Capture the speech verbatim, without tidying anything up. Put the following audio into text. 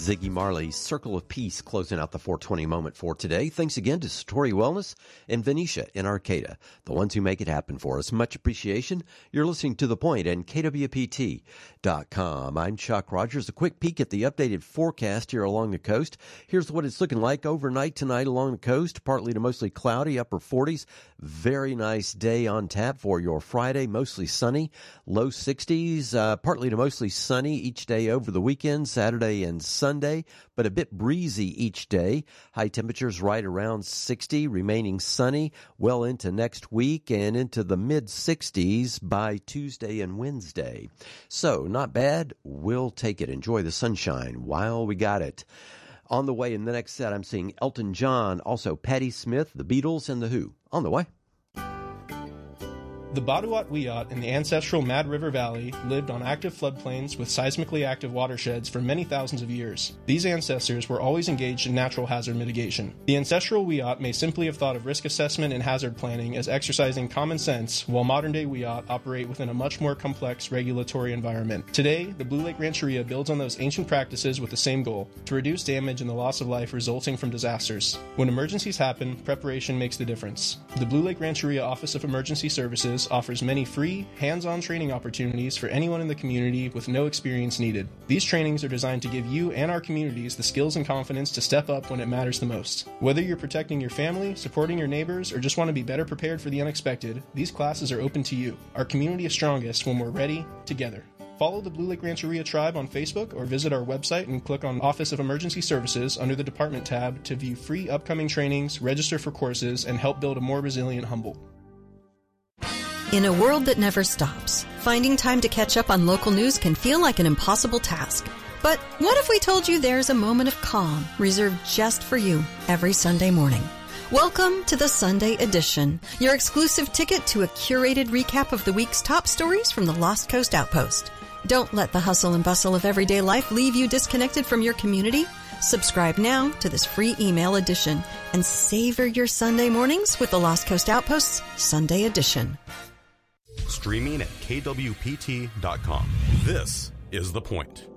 Ziggy Marley's Circle of Peace closing out the four twenty moment for today. Thanks again to Satori Wellness and Venetia in Arcata, the ones who make it happen for us. Much appreciation. You're listening to The Point and K W P T dot com. I'm Chuck Rogers. A quick peek at the updated forecast here along the coast. Here's what it's looking like overnight tonight along the coast. Partly to mostly cloudy, upper forties. Very nice day on tap for your Friday. Mostly sunny, low sixties. Uh, partly to mostly sunny each day over the weekend, Saturday and Sunday, but a bit breezy each day. High temperatures right around sixty, remaining sunny well into next week and into the mid sixties by Tuesday and Wednesday. So, not bad. We'll take it. Enjoy the sunshine while we got it. On the way in the next set, I'm seeing Elton John, also Patti Smith, The Beatles, and The Who. On the way. The Baduat Wiyot in the ancestral Mad River Valley lived on active floodplains with seismically active watersheds for many thousands of years. These ancestors were always engaged in natural hazard mitigation. The ancestral Wiyot may simply have thought of risk assessment and hazard planning as exercising common sense, while modern-day Wiyot operate within a much more complex regulatory environment. Today, the Blue Lake Rancheria builds on those ancient practices with the same goal, to reduce damage and the loss of life resulting from disasters. When emergencies happen, preparation makes the difference. The Blue Lake Rancheria Office of Emergency Services offers many free, hands-on training opportunities for anyone in the community with no experience needed. These trainings are designed to give you and our communities the skills and confidence to step up when it matters the most. Whether you're protecting your family, supporting your neighbors, or just want to be better prepared for the unexpected, these classes are open to you. Our community is strongest when we're ready, together. Follow the Blue Lake Rancheria Tribe on Facebook or visit our website and click on Office of Emergency Services under the Department tab to view free upcoming trainings, register for courses, and help build a more resilient Humboldt. In a world that never stops, finding time to catch up on local news can feel like an impossible task. But what if we told you there's a moment of calm reserved just for you every Sunday morning? Welcome to the Sunday Edition, your exclusive ticket to a curated recap of the week's top stories from the Lost Coast Outpost. Don't let the hustle and bustle of everyday life leave you disconnected from your community. Subscribe now to this free email edition and savor your Sunday mornings with the Lost Coast Outpost's Sunday Edition. Streaming at K W P T dot com. This is The Point.